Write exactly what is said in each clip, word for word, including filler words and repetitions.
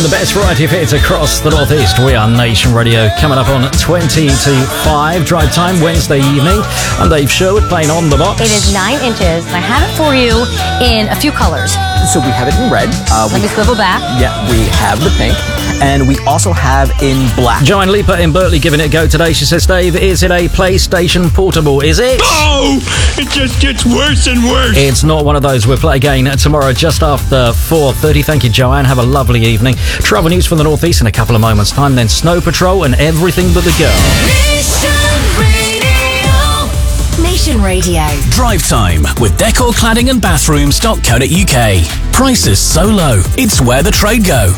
playing the best variety of hits across the Northeast. We are Nation Radio. Coming up on twenty to five, drive time Wednesday evening. I'm Dave Sherwood playing On The Box. It is nine inches, and I have it for you in a few colors. So we have it in red. Uh, Let we, me swivel back. Yeah, we have the pink. And we also have in black. Joanne Leaper in Bertley giving it a go today. She says, Dave, is it a PlayStation Portable? Is it? Oh, it just gets worse and worse. It's not one of those. We'll play again tomorrow just after four thirty. Thank you, Joanne. Have a lovely evening. Travel news from the Northeast in a couple of moments' time. Then Snow Patrol and Everything But the Girl. Nation Radio. Drive time with decor cladding and bathrooms dot co dot uk. Prices so low, it's where the trade go.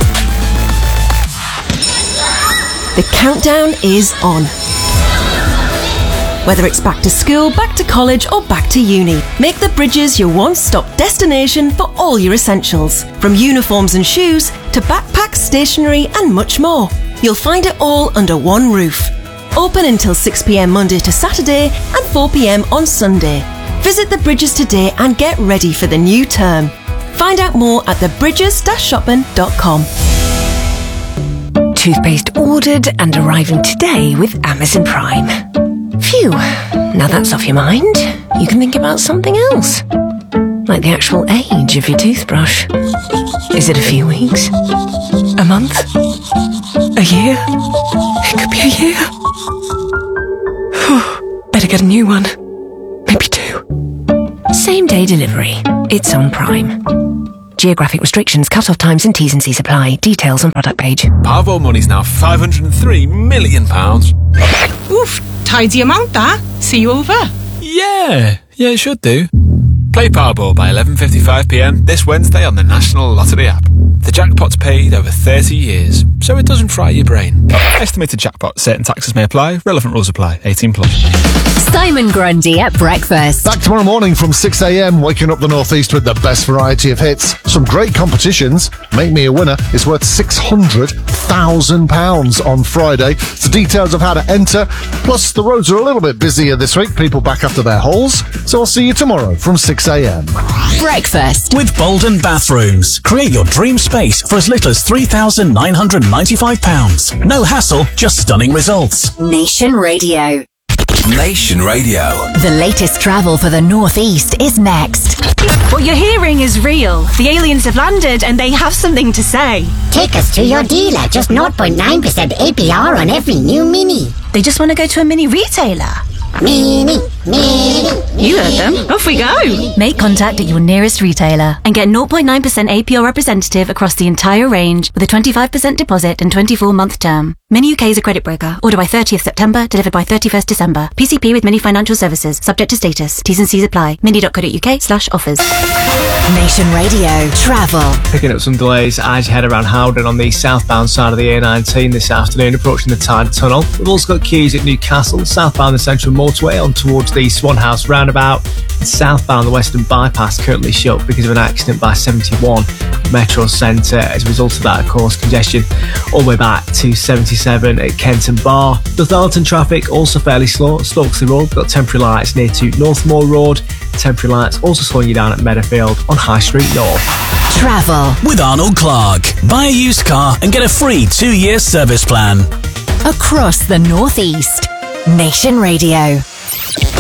The countdown is on. Whether it's back to school, back to college, or back to uni, make the Bridges your one-stop destination for all your essentials. From uniforms and shoes to backpacks, stationery, and much more. You'll find it all under one roof. Open until six p m Monday to Saturday and four p m on Sunday. Visit the Bridges today and get ready for the new term. Find out more at the bridges dash shopping dot com. Toothpaste ordered and arriving today with Amazon Prime. Phew, now that's off your mind. You can think about something else. Like the actual age of your toothbrush. Is it a few weeks? A month? A year? It could be a year. Better get a new one. Maybe two. Same day delivery. It's on Prime. Geographic restrictions, cut-off times and T's and C's apply. Details on product page. Powerball money's now five hundred and three million pounds. Oof, tidy amount that. See you over. Yeah, yeah, it should do. Play Powerball by eleven fifty-five p m this Wednesday on the National Lottery app. The jackpot's paid over thirty years, so it doesn't fry your brain. Estimated jackpot. Certain taxes may apply. Relevant rules apply. eighteen plus. Simon Grundy at breakfast. Back tomorrow morning from six a m, waking up the Northeast with the best variety of hits. Some great competitions. Make Me a Winner is worth six hundred thousand pounds on Friday. The details of how to enter. Plus, the roads are a little bit busier this week. People back after their hauls. So I'll see you tomorrow from six a m. Breakfast with Bolden Bathrooms. Create your dream space for as little as three thousand nine hundred ninety-five pounds. No hassle, just stunning results. Nation Radio. Nation Radio. The latest travel for the Northeast is next. What you're hearing is real. The aliens have landed and they have something to say. Take us to your dealer. Just zero point nine percent A P R on every new Mini. They just want to go to a mini retailer. Mini, mini. You heard them. Off we go. Make contact at your nearest retailer And get zero point nine percent A P R representative across the entire range with a twenty-five percent deposit and twenty-four month term. Mini U K is a credit broker. Order by thirtieth September, delivered by thirty-first December. P C P with Mini Financial Services. Subject to status. T's and C's apply. mini dot co dot uk slash offers. Nation Radio. Travel. Picking up some delays as you head around Howden on the southbound side of the A nineteen this afternoon, approaching the Tyne Tunnel. We've also got queues at Newcastle, southbound the Central Motorway on towards the Swan House roundabout. And southbound the Western Bypass currently shut because of an accident by seventy-one Metro Centre. As a result of that, of course, congestion all the way back to seventy-seven at Kenton Bar. Northallerton traffic also fairly slow. Stokesley Road, got temporary lights near to Northmoor Road. Temporary lights also slowing you down at Meadowfield on High Street North. Travel with Arnold Clark. Buy a used car and get a free two-year service plan. Across the Northeast. Nation Radio.